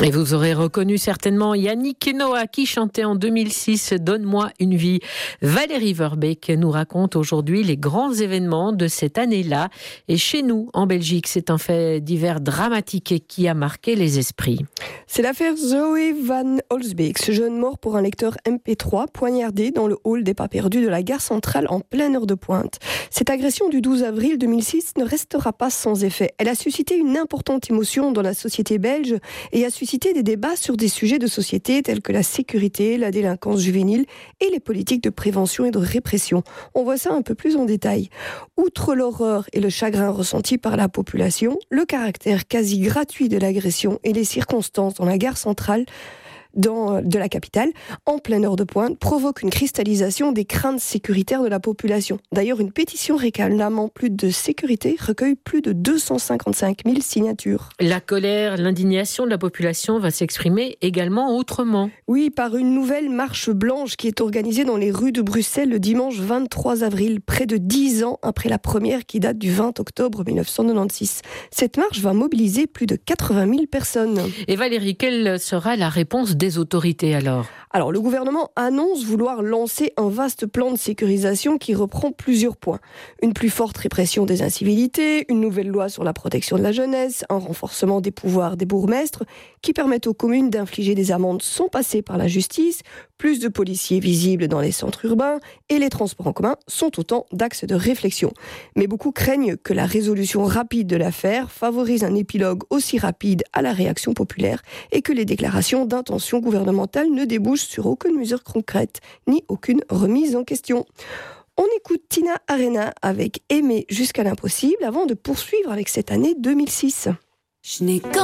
Et vous aurez reconnu certainement Yannick et Noah qui chantait en 2006 « Donne-moi une vie ». Valérie Verbeek nous raconte aujourd'hui les grands événements de cette année-là. Et chez nous, en Belgique, c'est un fait divers dramatique et qui a marqué les esprits. C'est l'affaire Zoe van Holsbeek, ce jeune mort pour un lecteur MP3 poignardé dans le hall des pas perdus de la gare centrale en pleine heure de pointe. Cette agression du 12 avril 2006 ne restera pas sans effet. Elle a suscité une importante émotion dans la société belge et a suscité des débats sur des sujets de société tels que la sécurité, la délinquance juvénile et les politiques de prévention et de répression. On voit ça un peu plus en détail. Outre l'horreur et le chagrin ressenti par la population, le caractère quasi gratuit de l'agression et les circonstances dans la gare centrale de la capitale, en pleine heure de pointe, provoque une cristallisation des craintes sécuritaires de la population. D'ailleurs, une pétition réclamant plus de sécurité recueille plus de 255 000 signatures. La colère, l'indignation de la population va s'exprimer également autrement. Oui, par une nouvelle marche blanche qui est organisée dans les rues de Bruxelles le dimanche 23 avril, près de 10 ans après la première qui date du 20 octobre 1996. Cette marche va mobiliser plus de 80 000 personnes. Et Valérie, quelle sera la réponse des autorités alors ? Alors, le gouvernement annonce vouloir lancer un vaste plan de sécurisation qui reprend plusieurs points. Une plus forte répression des incivilités, une nouvelle loi sur la protection de la jeunesse, un renforcement des pouvoirs des bourgmestres qui permettent aux communes d'infliger des amendes sans passer par la justice, plus de policiers visibles dans les centres urbains et les transports en commun sont autant d'axes de réflexion. Mais beaucoup craignent que la résolution rapide de l'affaire favorise un épilogue aussi rapide à la réaction populaire et que les déclarations d'intention gouvernementale ne débouchent sur aucune mesure concrète, ni aucune remise en question. On écoute Tina Arena avec Aimer jusqu'à l'impossible avant de poursuivre avec cette année 2006. Je n'ai qu'un